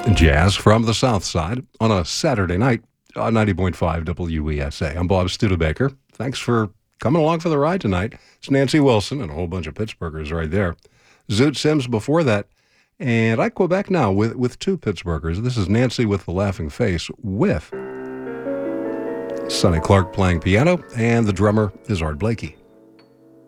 Jazz from the South Side on a Saturday night on 90.5 WESA. I'm Bob Studebaker. Thanks for coming along for the ride tonight. It's Nancy Wilson and a whole bunch of Pittsburghers right there. Zoot Sims before that. And I go back now with two Pittsburghers. This is Nancy with the Laughing Face with Sonny Clark playing piano, and the drummer is Art Blakey.